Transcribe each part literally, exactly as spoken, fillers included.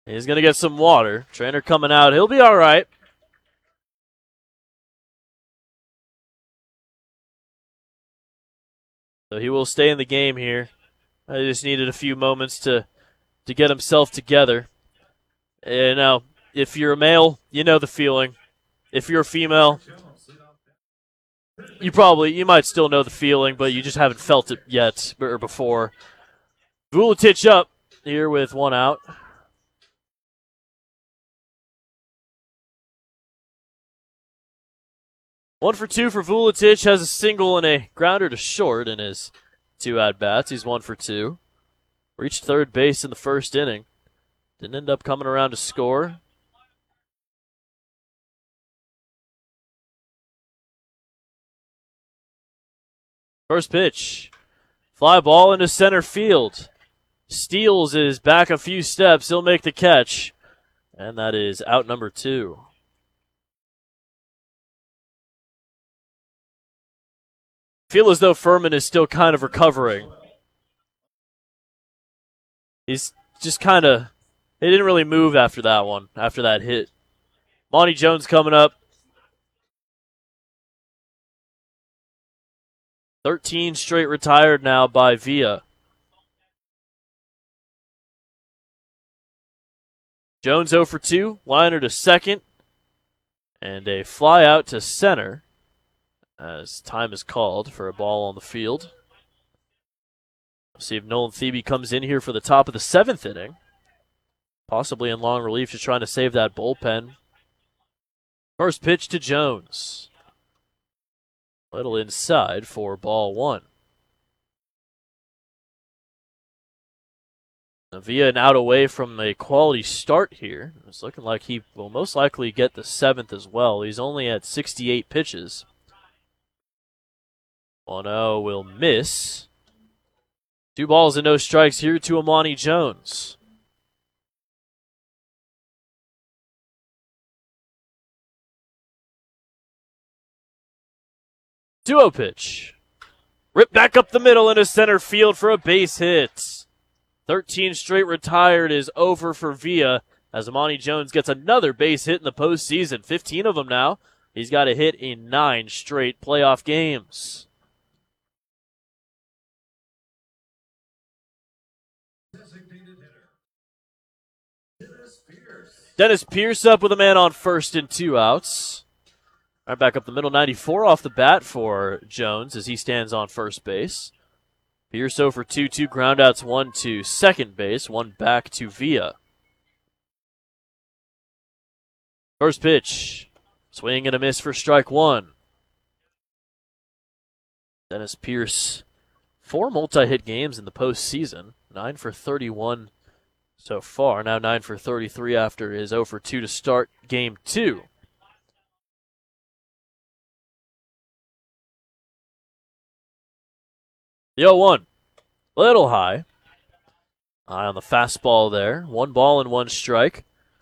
He's going to get some water. Trainer coming out. He'll be all right. So he will stay in the game here. I just needed a few moments to, to get himself together. And now, if you're a male, you know the feeling. If you're a female, you probably, you might still know the feeling, but you just haven't felt it yet or before. Vuletic up here with one out. One for two for Vuletic, has a single and a grounder to short in his two at-bats. He's one for two. Reached third base in the first inning. Didn't end up coming around to score. First pitch. Fly ball into center field. Steals is back a few steps. He'll make the catch. And that is out number two. Feel as though Furman is still kind of recovering. He's just kind of, they didn't really move after that one, after that hit. Monty Jones coming up. thirteen straight retired now by Villa. Jones oh for two, liner to second, and a fly out to center as time is called for a ball on the field. We'll see if Nolan Thebe comes in here for the top of the seventh inning. Possibly in long relief, just trying to save that bullpen. First pitch to Jones. Little inside for ball one. Via an out away from a quality start here. It's looking like he will most likely get the seventh as well. He's only at sixty-eight pitches. one oh will miss. Two balls and no strikes here to Amani Jones. two oh pitch. Ripped back up the middle into center field for a base hit. thirteen straight retired is over for Villa as Amani Jones gets another base hit in the postseason. fifteen of them now. He's got a hit in nine straight playoff games. Dennis Pierce up with a man on first and two outs. Right back up the middle, ninety-four off the bat for Jones as he stands on first base. Pierce oh for two, two groundouts, one to second base, one back to Villa. First pitch, swing and a miss for strike one. Dennis Pierce, four multi-hit games in the postseason, nine for thirty-one so far, now nine for thirty-three after his oh for two to start game two. The oh one, little high. Eye on the fastball there. One ball and one strike.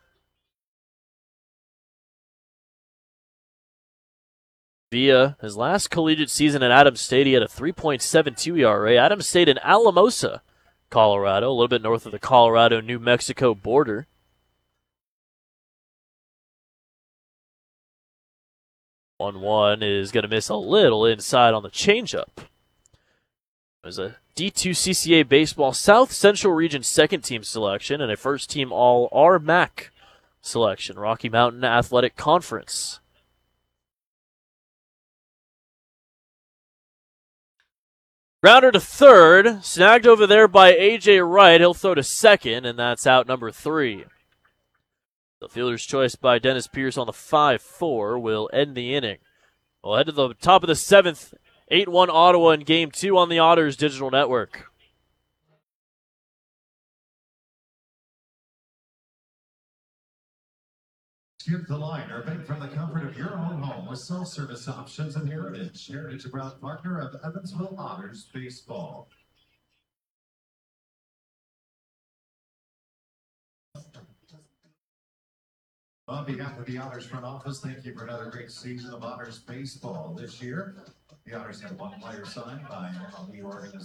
Via his last collegiate season at Adams State, he had a three point seven two E R A. Adams State in Alamosa, Colorado, a little bit north of the Colorado-New Mexico border. one one is going to miss a little inside on the changeup. It was a D two C C A Baseball South Central Region second team selection and a first team All-R M A C selection, Rocky Mountain Athletic Conference. Grounder to third, snagged over there by A J Wright. He'll throw to second, and that's out number three. The fielder's choice by Dennis Pierce on the five four will end the inning. We'll head to the top of the seventh. eight one Ottawa in game two on the Otters Digital Network. Skip the line or bank from the comfort of your own home with self-service options and Heritage. Heritage, a proud partner of Evansville Otters Baseball. On behalf of the Otters front office, thank you for another great season of Otters Baseball this year. The Otters have one player signed by the organization.